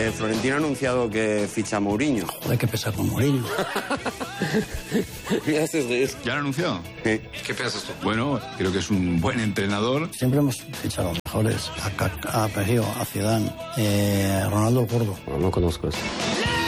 Florentino ha anunciado que ficha a Mourinho. Joder, que pesa con Mourinho. Mira, este es de ¿Ya lo ha anunciado? Sí. ¿Qué piensas tú? Bueno, creo que es un buen entrenador. Siempre hemos fichado a los mejores. A Pejío, a Zidane, Ronaldo Gordo. No conozco eso.